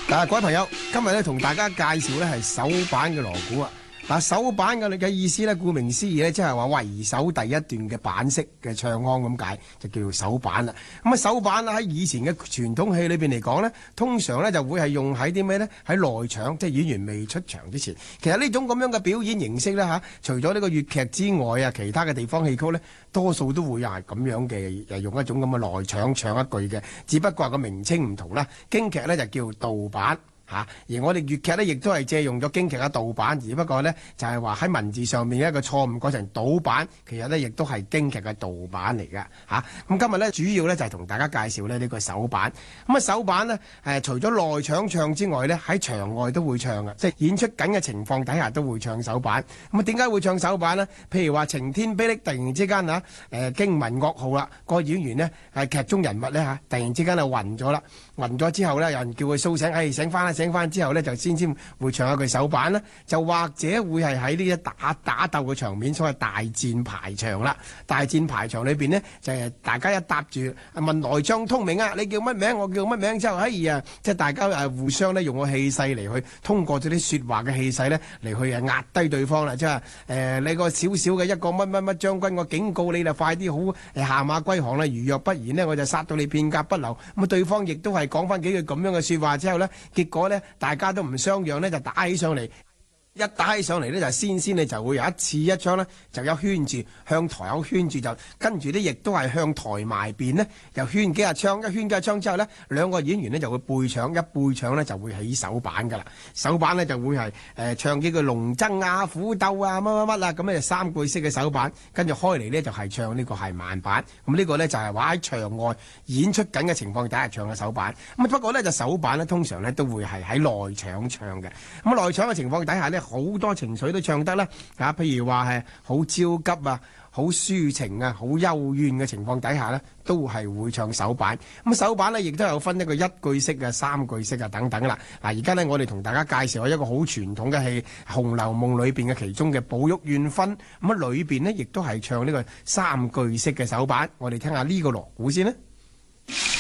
各位朋友，今日咧同大家介紹咧係手板嘅鑼鼓啊！嗱，手板嘅意思咧，顧名思義咧，即係話為首第一段嘅板式嘅唱腔咁解，就叫做手板啦。咁啊，手板喺以前嘅傳統戲裏邊嚟講咧，通常咧就會係用喺啲咩咧？喺內場，即係演員未出場之前。其實呢種咁樣嘅表演形式咧嚇，除咗呢個粵劇之外啊，其他嘅地方戲曲咧，多數都會係咁樣嘅，用一種咁嘅內場唱一句嘅，只不過個名稱唔同啦。京劇咧就叫盜板。而我哋粵劇呢，亦都係借用咗京劇嘅盜板，只不過呢，就係話喺文字上面一個錯誤改成倒板，其實呢，亦都係京劇嘅盜板嚟㗎嚇。咁今日呢，主要呢，就係同大家介紹呢個手板。咁啊手板呢，除咗內場唱之外呢，喺場外都會唱嘅，即係演出緊嘅情況底下都會唱手板。咁啊點解會唱手板呢？譬如話晴天霹靂，突然之間驚聞噩耗啦，個演員呢，係劇中人物呢，突然之間就暈咗啦，暈咗之後呢，有人叫佢蘇醒，醒翻啦！醒翻之後呢，就先會唱一句手板啦，就或者會係喺呢一打鬥嘅場面，所謂大戰排場啦。大戰排場裏邊呢，就係大家一搭住問來將通明啊，你叫乜名？我叫乜名？之後即係大家互相呢，用個氣勢嚟去通過咗啲説話嘅氣勢呢，嚟去壓低對方啦。即係你個小小嘅一個乜將軍，我警告你啦，快啲好下馬歸降啦！如若不然呢，我就殺到你片甲不留。咁啊，對方亦都係講翻幾句咁樣嘅説話之後呢，結果呢，大家都唔相讓呢，就打起上嚟。一打起上嚟呢，就先呢就會有一刺一槍呢，就有圈住向台有圈住，就跟住呢亦都係向台埋邊呢，又圈幾下槍，一圈幾下槍之後呢，兩個演員呢就會背搶，一背搶呢就會起手板噶啦。手板呢就會係唱幾句龍爭啊、虎鬥啊、乜啦，咁呢就三句式嘅手板，跟住開嚟呢就係唱呢個係慢板。咁呢個呢就係話喺場外演出緊嘅情況底下唱嘅手板。咁不過呢，就手板呢通常呢都會係喺內場唱嘅。咁內場嘅情況底下呢，好多情緒都唱得啦，譬如話係好焦急啊、好抒情啊、好幽怨嘅情況底下呢，都係會唱手板。咁手板呢，亦都有分一個一句式啊、三句式啊等等啦。而家呢，我哋同大家介紹一個好傳統嘅戲《紅樓夢》裏邊嘅其中嘅寶玉怨婚。咁啊，裏邊呢，亦都係唱呢個三句式嘅手板。我哋聽下呢個鑼鼓先啦。